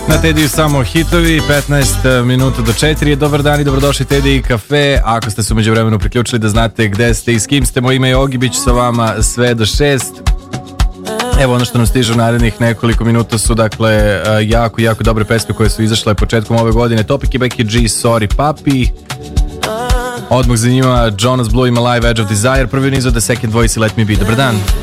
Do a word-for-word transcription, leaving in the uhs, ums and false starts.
Na Tediju samo hitovi, petnaest minuta do četiri je dobar dan i dobrodošli Tediji kafe. Ako ste se umeđu vremenu priključili da znate gde ste i s kim ste, moje ime je Ogibić, sa vama sve do šest. Evo ono što nam stiže u narednih nekoliko minuta su dakle jako, jako dobre pesme koje su izašle početkom ove godine. Topic i Becky G, Sorry Papi. Odmah za njima Jonas Blue ima Live Edge of Desire. Prvi niz od The Second Voice i Let Me Be. Dobar dan.